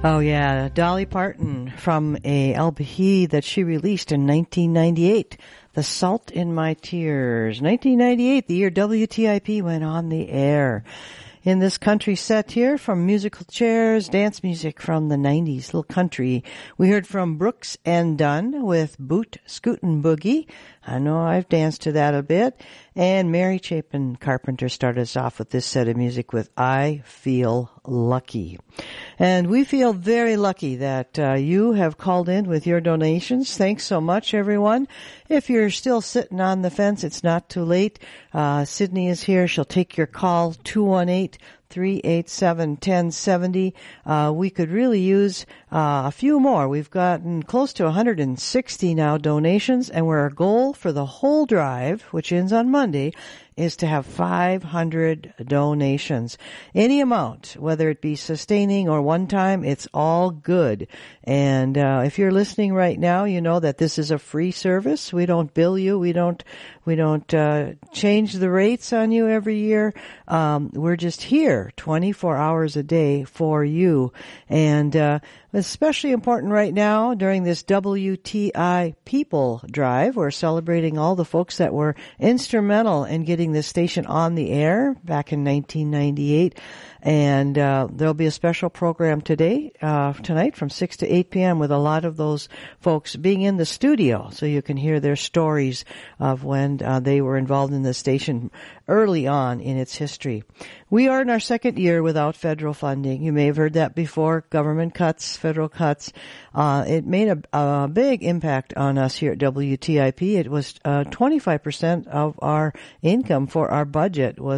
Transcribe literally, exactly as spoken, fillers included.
Oh, yeah, Dolly Parton from a L P that she released in nineteen ninety-eight, The Salt in My Tears. nineteen ninety-eight, the year W T I P went on the air. In this country set here, from musical chairs, dance music from the nineties, little country, we heard from Brooks and Dunn with Boot Scootin' Boogie. I know I've danced to that a bit. And Mary Chapin Carpenter started us off with this set of music with I Feel Lucky. And we feel very lucky that uh, you have called in with your donations. Thanks so much, everyone. If you're still sitting on the fence, it's not too late. Uh, Sydney is here. She'll take your call, two one eight, three eight seven, one zero seven zero. Uh, we could really use uh, a few more. We've gotten close to one hundred sixty now donations, and our goal for the whole drive, which ends on Monday, is to have five hundred donations. Any amount, whether it be sustaining or one time, it's all good. And uh, if you're listening right now, you know that this is a free service. We don't bill you. We don't we don't uh, change the rates on you every year. Um, we're just here twenty-four hours a day for you. And uh, especially important right now during this W T I People Drive. We're celebrating all the folks that were instrumental in getting this station on the air back in nineteen ninety-eight. And uh, there'll be a special program today, uh, tonight from six to eight p.m. with a lot of those folks being in the studio so you can hear their stories of when uh, they were involved in the station early on in its history. We are in our second year without federal funding. You may have heard that before. Government cuts, federal cuts. Uh, it made a, a big impact on us here at W T I P. It was uh, twenty-five percent of our income for our budget was